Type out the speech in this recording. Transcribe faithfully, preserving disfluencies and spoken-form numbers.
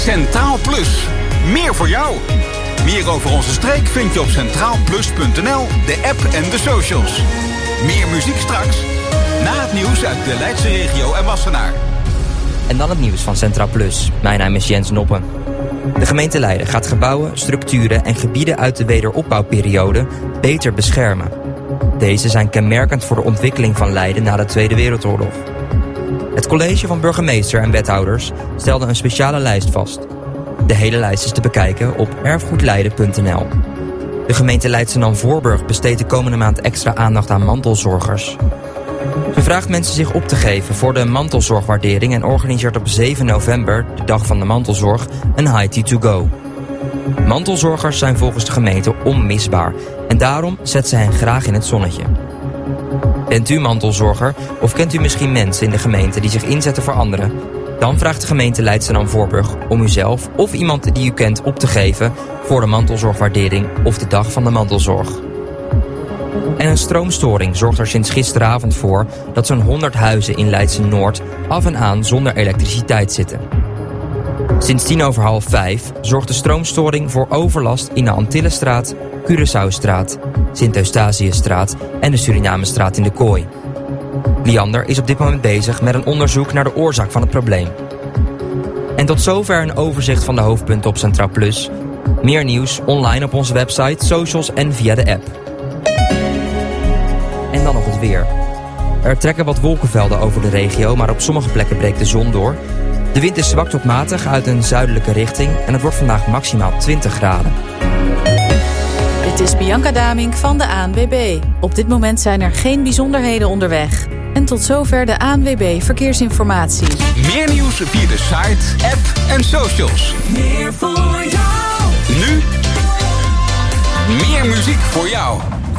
Centraal Plus. Meer voor jou. Meer over onze streek vind je op centraal plus punt n l, de app en de socials. Meer muziek straks. Na het nieuws uit de Leidse regio en Wassenaar. En dan het nieuws van Centraal Plus. Mijn naam is Jens Noppen. De gemeente Leiden gaat gebouwen, structuren en gebieden uit de wederopbouwperiode beter beschermen. Deze zijn kenmerkend voor de ontwikkeling van Leiden na de Tweede Wereldoorlog. Het college van burgemeester en wethouders stelde een speciale lijst vast. De hele lijst is te bekijken op erfgoedleiden punt n l. De gemeente Leidschendam-Voorburg besteedt de komende maand extra aandacht aan mantelzorgers. Ze vraagt mensen zich op te geven voor de mantelzorgwaardering en organiseert op zeven november, de dag van de mantelzorg, een High Tea to Go. Mantelzorgers zijn volgens de gemeente onmisbaar en daarom zet ze hen graag in het zonnetje. Bent u mantelzorger of kent u misschien mensen in de gemeente die zich inzetten voor anderen? Dan vraagt de gemeente Leidschendam-Voorburg om uzelf of iemand die u kent op te geven voor de mantelzorgwaardering of de dag van de mantelzorg. En een stroomstoring zorgt er sinds gisteravond voor dat zo'n honderd huizen in Leidse-Noord af en aan zonder elektriciteit zitten. Sinds tien over half vijf zorgt de stroomstoring voor overlast in de Antillenstraat, Curaçaostraat, Sint-Eustatiusstraat en de Surinamestraat in de Kooi. Liander is op dit moment bezig met een onderzoek naar de oorzaak van het probleem. En tot zover een overzicht van de hoofdpunten op Centraal Plus. Meer nieuws online op onze website, socials en via de app. En dan nog het weer. Er trekken wat wolkenvelden over de regio, maar op sommige plekken breekt de zon door. De wind is zwak tot matig uit een zuidelijke richting en het wordt vandaag maximaal twintig graden. Dit is Bianca Damink van de A N W B. Op dit moment zijn er geen bijzonderheden onderweg. En tot zover de A N W B Verkeersinformatie. Meer nieuws via de site, app en socials. Meer voor jou. Nu, meer muziek voor jou.